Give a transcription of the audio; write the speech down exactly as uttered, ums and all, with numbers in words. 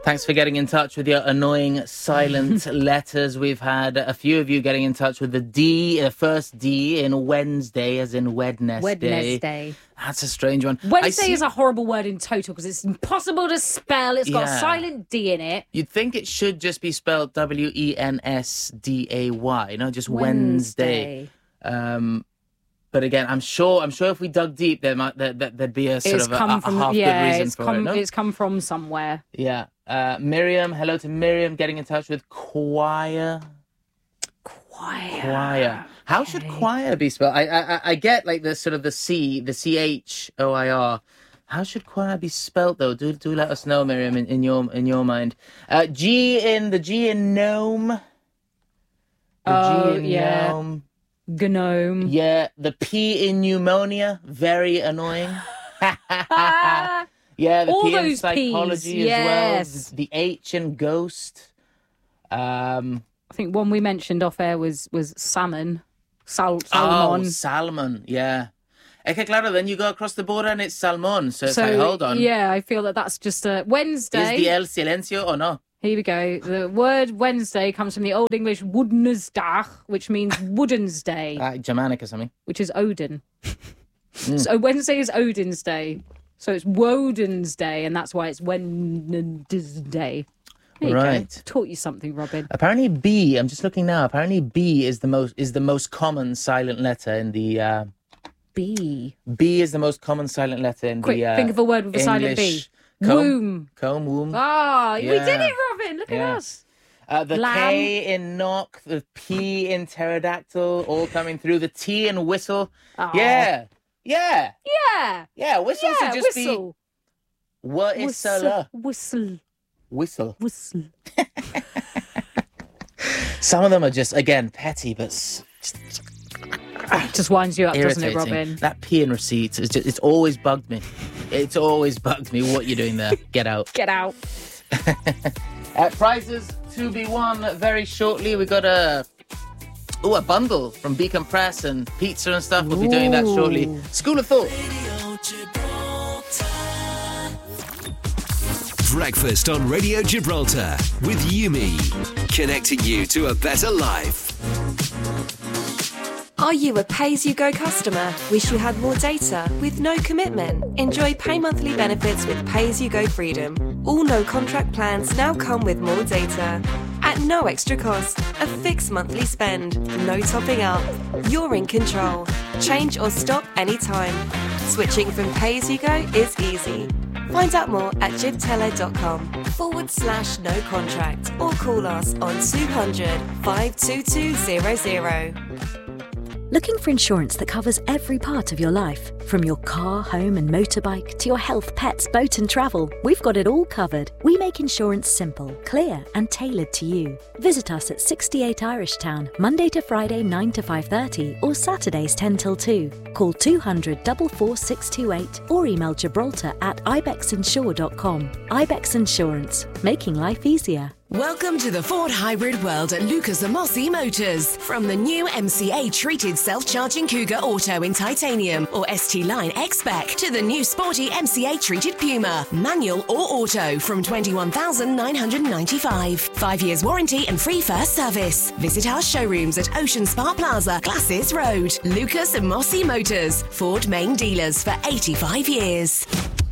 Thanks for getting in touch with your annoying silent letters. We've had a few of you getting in touch with the D, the first D in Wednesday, as in Wednesday. Wednesday. That's a strange one. Wednesday see... is a horrible word in total because it's impossible to spell. It's got yeah. a silent D in it. You'd think it should just be spelled W E N S D A Y, you know, just Wednesday. Wednesday. Um, but again, I'm sure I'm sure if we dug deep, there might there, there, there'd be a sort it's of a, come a, from, a half yeah, good reason it's for come, it. No? It's come from somewhere. Yeah. Uh, Miriam, hello to Miriam, getting in touch with choir. Choir. Choir. How okay. should choir be spelled? I, I I get like the sort of the C, the C H O I R. How should choir be spelled though? Do do let us know, Miriam, in, in your in your mind. Uh, G in the G in gnome. The oh G in yeah. gnome. Gnome. Yeah. The P in pneumonia. Very annoying. Yeah, the All P in those psychology P's, as yes. well. The H in ghost. Um, I think one we mentioned off air was was salmon. Sal- salmon. salmon. Oh, salmon, yeah. Okay, claro, then you go across the border and it's salmon. So it's so, like, hold on. Yeah, I feel that that's just a Wednesday. Is the El Silencio or no? Here we go. The word Wednesday comes from the Old English Woodensdag, which means Wooden's Day. Like Germanic or something. Which is Odin. mm. So Wednesday is Odin's Day. So it's Woden's Day, and that's why it's Wednesday. There you right. go. Taught you something, Robin. Apparently B, I'm just looking now, apparently B is the most is the most common silent letter in the... Uh, B. B is the most common silent letter in Quick, the... Uh, think of a word with a English silent B. comb, Womb. Comb, womb. Ah, yeah. we did it, Robin. Look yeah. at us. Uh, the Lamb. K in knock, the P in pterodactyl, all coming through. The T in whistle. Oh. Yeah. Yeah. Yeah. Yeah, whistle yeah, should just whistle. be... What is Whistle. Whistle. Whistle. Whistle. Some of them are just, again, petty, but... Just winds you up, irritating. doesn't it, Robin? That P in receipts, it's, just, it's always bugged me. It's always bugged me. What you're doing there. Get out. Get out. uh, prizes to be won very shortly. We got a... Oh, a bundle from Beacon Press and pizza and stuff. We'll be doing that shortly. School of Thought. Breakfast on Radio Gibraltar with Yumi, connecting you to a better life. Are you a pay-as-you-go customer? Wish you had more data with no commitment? Enjoy pay monthly benefits with Pay-as-you-go Freedom. All no-contract plans now come with more data. At no extra cost, a fixed monthly spend, no topping up. You're in control. Change or stop anytime. Switching from pay-as-you-go is easy. Find out more at jibteller.com forward slash no contract or call us on two hundred, five two two zero zero. Looking for insurance that covers every part of your life? From your car, home and motorbike to your health, pets, boat and travel, we've got it all covered. We make insurance simple, clear and tailored to you. Visit us at sixty-eight Irish Town, Monday to Friday nine to five thirty or Saturdays ten till two. Call two hundred, four four six two eight or email gibraltar at ibex insure dot com. Ibex Insurance, making life easier. Welcome to the Ford hybrid world at Lucas Amossi Motors. From the new M C A treated self-charging Cougar Auto in titanium or S T Line X-Spec to the new sporty M C A treated Puma, manual or auto from twenty-one thousand nine hundred ninety-five. Five years warranty and free first service. Visit our showrooms at Ocean Spa Plaza, Glasses Road. Lucas Amossi Motors, Ford main dealers for eighty-five years.